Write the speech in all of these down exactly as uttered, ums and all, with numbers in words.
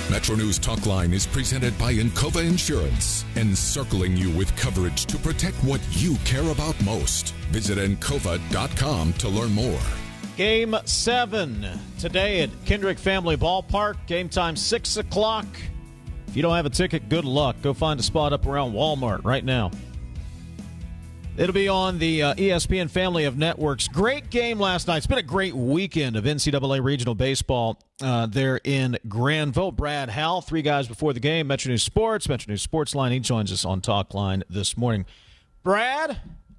Metro News Talkline is presented by Encova Insurance, encircling you with coverage to protect what you care about most. Visit encova dot com to learn more. Game seven today at Kendrick Family Ballpark. Game time six o'clock. If you don't have a ticket, good luck. Go find a spot up around Walmart right now. It'll be on the uh, E S P N family of networks. Great game last night. It's been a great weekend of N C double A regional baseball uh, there in Granville. Brad Howell, three guys before the game. Metro News Sports, Metro News Sports Line. He joins us on Talk Line this morning. Brad,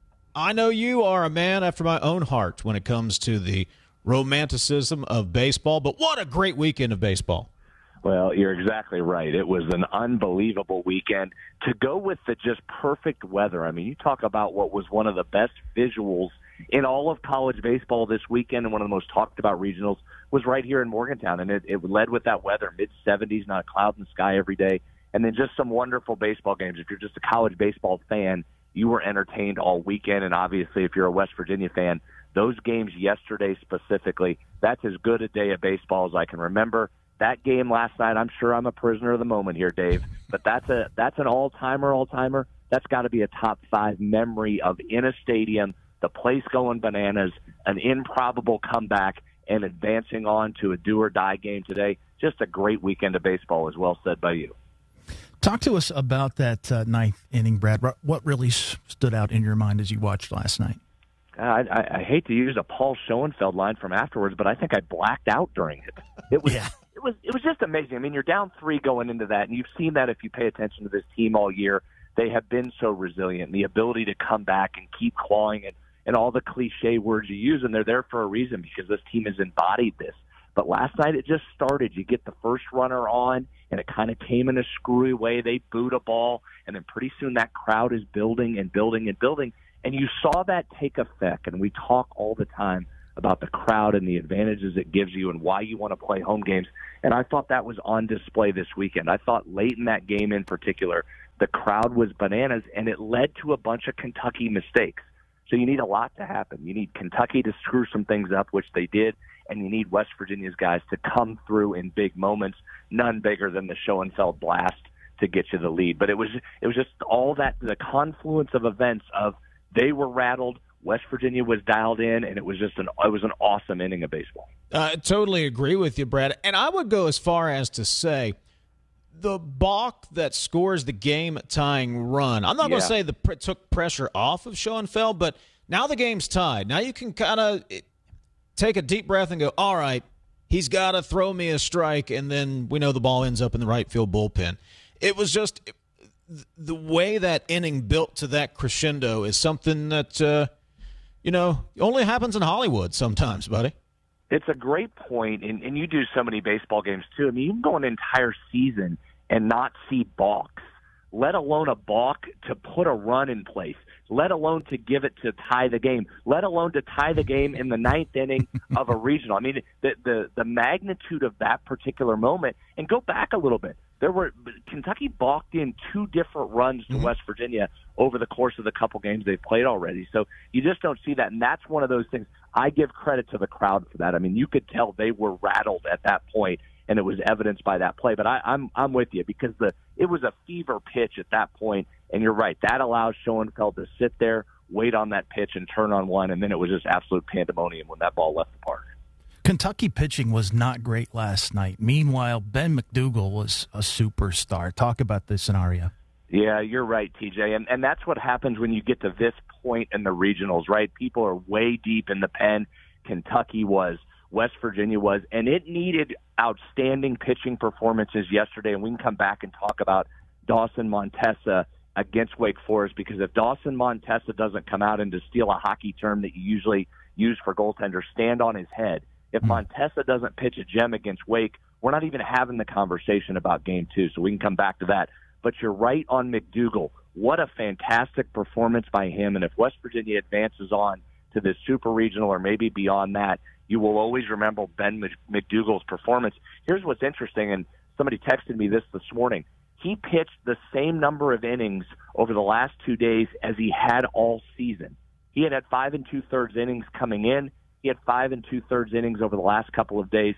I know you are a man after my own heart when it comes to the romanticism of baseball, but what a great weekend of baseball. Well, you're exactly right. It was an unbelievable weekend. To go with the just perfect weather, I mean, you talk about what was one of the best visuals in all of college baseball this weekend, and one of the most talked about regionals was right here in Morgantown, and it, it led with that weather, mid-seventies, not a cloud in the sky every day, and then just some wonderful baseball games. If you're just a college baseball fan, you were entertained all weekend, and obviously if you're a West Virginia fan, those games yesterday specifically, that's as good a day of baseball as I can remember. That game last night, I'm sure I'm a prisoner of the moment here, Dave, but that's a that's an all-timer, all-timer. That's got to be a top five memory of in a stadium, the place going bananas, an improbable comeback, and advancing on to a do-or-die game today. Just a great weekend of baseball, as well said by you. Talk to us about that uh, ninth inning, Brad. What really stood out in your mind as you watched last night? I, I, I hate to use a Paul Schoenfeld line from afterwards, but I think I blacked out during it. It was yeah. it was it was just amazing. I mean, you're down three going into that, and you've seen that if you pay attention to this team all year. They have been so resilient. The ability to come back and keep clawing, and, and all the cliche words you use, and they're there for a reason because this team has embodied this. But last night it just started. You get the first runner on, and it kind of came in a screwy way. They booed a ball, and then pretty soon that crowd is building and building and building. And you saw that take effect, and we talk all the time about the crowd and the advantages it gives you and why you want to play home games. And I thought that was on display this weekend. I thought late in that game in particular, the crowd was bananas, and it led to a bunch of Kentucky mistakes. So you need a lot to happen. You need Kentucky to screw some things up, which they did, and you need West Virginia's guys to come through in big moments, none bigger than the Schoenfeld blast to get you the lead. But it was it was just all that, the confluence of events of they were rattled, West Virginia was dialed in, and it was just an it was an awesome inning of baseball. I totally agree with you, Brad. And I would go as far as to say the balk that scores the game-tying run, I'm not yeah. going to say the pr- took pressure off of Schoenfeld, but now the game's tied. Now you can kind of take a deep breath and go, all right, he's got to throw me a strike, and then we know the ball ends up in the right field bullpen. It was just – the way that inning built to that crescendo is something that, uh, you know, only happens in Hollywood sometimes, buddy. It's a great point, and, and you do so many baseball games, too. I mean, you can go an entire season and not see balks, let alone a balk to put a run in place, let alone to give it to tie the game, let alone to tie the game in the ninth inning of a regional. I mean, the, the, the magnitude of that particular moment, and go back a little bit. There were Kentucky balked in two different runs to mm-hmm. West Virginia over the course of the couple games they've played already. So you just don't see that, and that's one of those things. I give credit to the crowd for that. I mean, you could tell they were rattled at that point, and it was evidenced by that play. But I, I'm I'm with you because the it was a fever pitch at that point, and you're right. That allows Schoenfeld to sit there, wait on that pitch, and turn on one, and then it was just absolute pandemonium when that ball left the park. Kentucky pitching was not great last night. Meanwhile, Ben McDougal was a superstar. Talk about this scenario. Yeah, you're right, T J. And, and that's what happens when you get to this point in the regionals, right? People are way deep in the pen. Kentucky was, West Virginia was, and it needed outstanding pitching performances yesterday. And we can come back and talk about Dawson Montesa against Wake Forest, because if Dawson Montesa doesn't come out and, to steal a hockey term that you usually use for goaltenders, stand on his head, if Montesa doesn't pitch a gem against Wake, we're not even having the conversation about game two, so we can come back to that. But you're right on McDougal. What a fantastic performance by him, and if West Virginia advances on to this super regional or maybe beyond that, you will always remember Ben McDougal's performance. Here's what's interesting, and somebody texted me this this morning. He pitched the same number of innings over the last two days as he had all season. He had had five and two-thirds innings coming in. He had five and two-thirds innings over the last couple of days.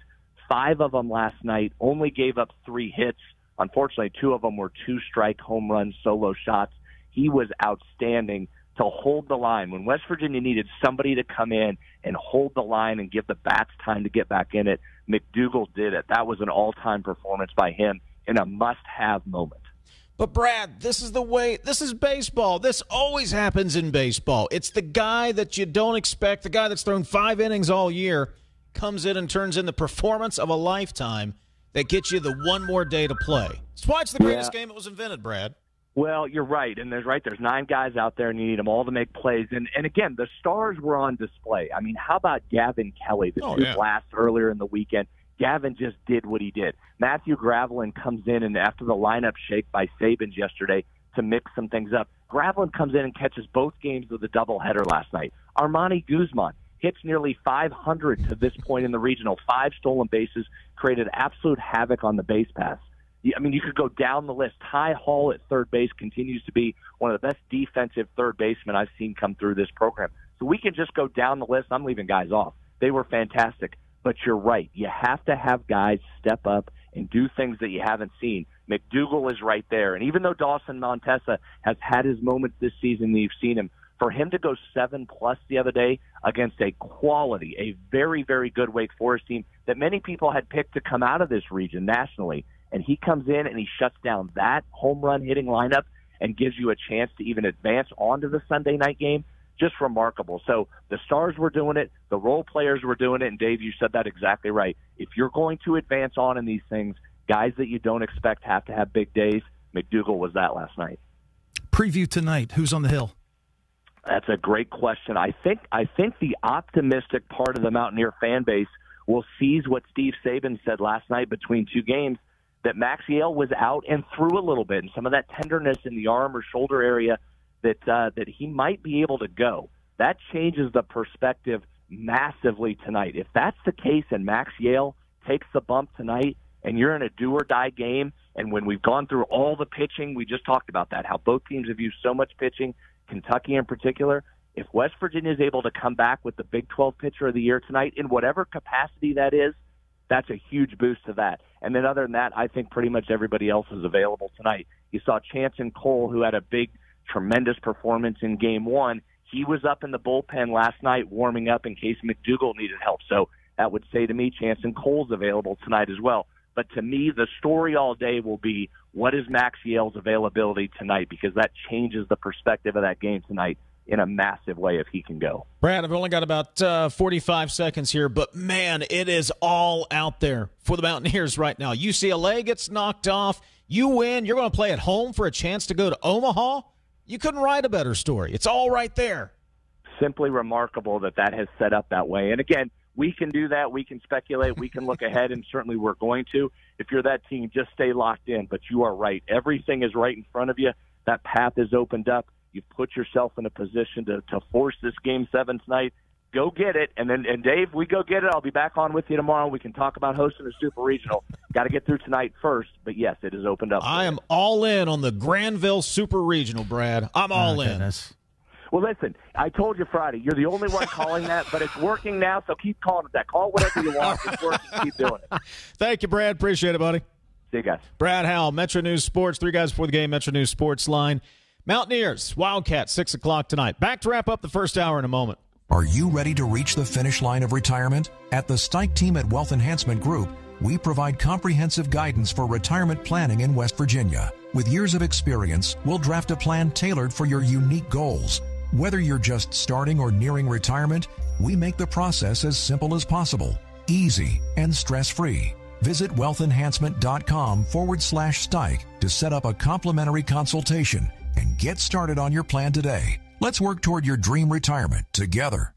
five of them last night, only gave up three hits. Unfortunately, two of them were two-strike home runs, solo shots. He was outstanding to hold the line. When West Virginia needed somebody to come in and hold the line and give the bats time to get back in it, McDougal did it. That was an all-time performance by him in a must-have moment. But, Brad, this is the way – this is baseball. This always happens in baseball. It's the guy that you don't expect, the guy that's thrown five innings all year, comes in and turns in the performance of a lifetime that gets you the one more day to play. That's why it's the greatest yeah. game that was invented, Brad. Well, you're right, and there's right. There's nine guys out there, and you need them all to make plays. And and again, the stars were on display. I mean, how about Gavin Kelly, the oh, two yeah. blasts earlier in the weekend? Gavin just did what he did. Matthew Gravelin comes in, and after the lineup shake by Sabins yesterday to mix some things up, Gravelin comes in and catches both games of the doubleheader last night. Armani Guzman hits nearly five hundred to this point in the regional, five stolen bases, created absolute havoc on the base pass. I mean, you could go down the list. Ty Hall at third base continues to be one of the best defensive third basemen I've seen come through this program. So we can just go down the list. I'm leaving guys off. They were fantastic. But you're right. You have to have guys step up and do things that you haven't seen. McDougal is right there. And even though Dawson Montesa has had his moments this season, you've seen him, for him to go seven-plus the other day against a quality, a very, very good Wake Forest team that many people had picked to come out of this region nationally, and he comes in and he shuts down that home run hitting lineup and gives you a chance to even advance onto the Sunday night game, just remarkable. So the stars were doing it, the role players were doing it, and Dave, you said that exactly right. If you're going to advance on in these things, guys that you don't expect have to have big days. McDougal was that last night. Preview tonight. Who's on the hill? That's a great question. I think I think the optimistic part of the Mountaineer fan base will seize what Steve Sabins said last night between two games, that Max Yale was out and threw a little bit, and some of that tenderness in the arm or shoulder area, that uh, that he might be able to go. That changes the perspective massively tonight. If that's the case and Max Yale takes the bump tonight and you're in a do-or-die game, and when we've gone through all the pitching, we just talked about that, how both teams have used so much pitching, Kentucky in particular, if West Virginia is able to come back with the Big twelve pitcher of the year tonight, in whatever capacity that is, that's a huge boost to that. And then other than that, I think pretty much everybody else is available tonight. You saw Chanson Cole, who had a big, tremendous performance in game one. He was up in the bullpen last night warming up in case McDougal needed help. So that would say to me Chanson Cole's available tonight as well. But to me, the story all day will be, what is Max Yale's availability tonight? Because that changes the perspective of that game tonight in a massive way if he can go. Brad, I've only got about uh, forty-five seconds here, but, man, it is all out there for the Mountaineers right now. U C L A gets knocked off. You win. You're going to play at home for a chance to go to Omaha. You couldn't write a better story. It's all right there. Simply remarkable that that has set up that way. And, again, we can do that. We can speculate. We can look ahead, and certainly we're going to. If you're that team, just stay locked in. But you are right. Everything is right in front of you. That path is opened up. You've put yourself in a position to, to force this game seven tonight. Go get it. And then, and Dave, we go get it. I'll be back on with you tomorrow. We can talk about hosting a Super Regional. Got to get through tonight first. But, yes, it is opened up. I am all in on the Granville Super Regional, Brad. I'm all oh, in. Goodness. Well, listen, I told you Friday. You're the only one calling that, but it's working now, so keep calling it that. Call whatever you want. It's working. Keep doing it. Thank you, Brad. Appreciate it, buddy. See you guys. Brad Howell, Metro News Sports. Three guys before the game, Metro News Sports line. Mountaineers, Wildcats, six o'clock tonight. Back to wrap up the first hour in a moment. Are you ready to reach the finish line of retirement? At the Stike team at Wealth Enhancement Group, we provide comprehensive guidance for retirement planning in West Virginia. With years of experience, we'll draft a plan tailored for your unique goals. Whether you're just starting or nearing retirement, we make the process as simple as possible, easy, and stress-free. Visit wealthenhancement.com forward slash Stike to set up a complimentary consultation and get started on your plan today. Let's work toward your dream retirement together.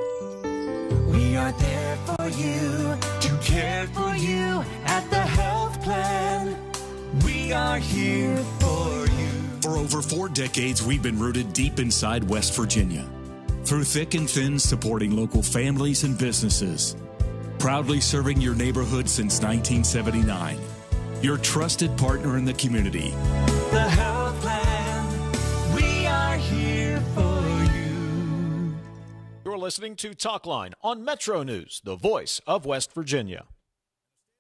We are there for you, to care for you at the health plan. We are here for you. For over four decades, we've been rooted deep inside West Virginia. Through thick and thin, supporting local families and businesses. Proudly serving your neighborhood since nineteen seventy-nine. Your trusted partner in the community. The health plan, we are here for you. You're listening to Talkline on Metro News, the voice of West Virginia.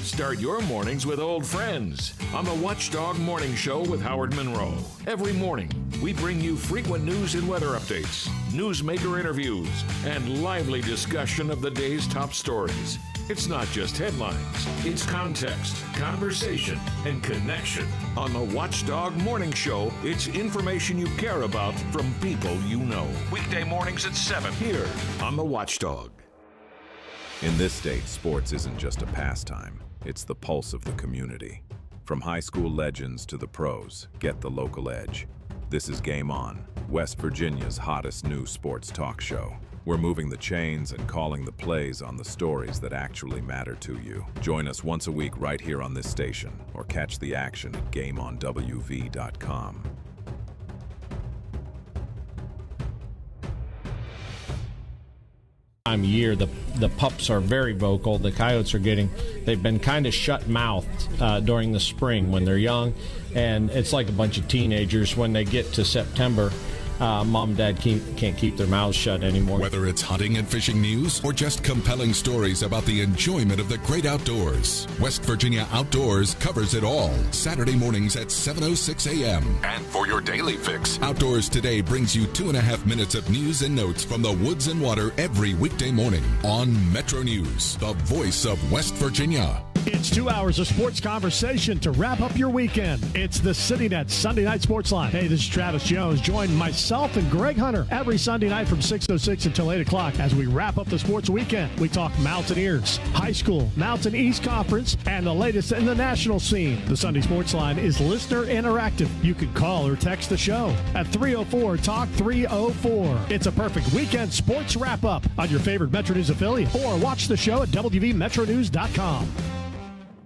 Start your mornings with old friends on the Watchdog Morning Show with Howard Monroe. Every morning, we bring you frequent news and weather updates, newsmaker interviews, and lively discussion of the day's top stories. It's not just headlines, it's context, conversation, and connection. On the Watchdog Morning Show, it's information you care about from people you know. Weekday mornings at seven here on the Watchdog. In this state, sports isn't just a pastime. It's the pulse of the community. From high school legends to the pros, get the local edge. This is Game On, West Virginia's hottest new sports talk show. We're moving the chains and calling the plays on the stories that actually matter to you. Join us once a week right here on this station, or catch the action at game on w v dot com. Time of year, the the pups are very vocal. The coyotes are getting, they've been kind of shut-mouthed uh, during the spring when they're young, and it's like a bunch of teenagers when they get to September. Uh, mom and dad can't, can't keep their mouths shut anymore. Whether it's hunting and fishing news or just compelling stories about the enjoyment of the great outdoors, West Virginia Outdoors covers it all. Saturday mornings at seven oh six a.m. And for your daily fix, Outdoors Today brings you two and a half minutes of news and notes from the woods and water every weekday morning on Metro News, the voice of West Virginia. It's two hours of sports conversation to wrap up your weekend. It's the CityNet Sunday Night Sports Line. Hey, this is Travis Jones. Join myself and Greg Hunter every Sunday night from six oh six until eight o'clock as we wrap up the sports weekend. We talk Mountaineers, high school, Mountain East Conference, and the latest in the national scene. The Sunday Sports Line is listener interactive. You can call or text the show at three oh four talk three oh four. It's a perfect weekend sports wrap-up on your favorite Metro News affiliate, or watch the show at w v metro news dot com.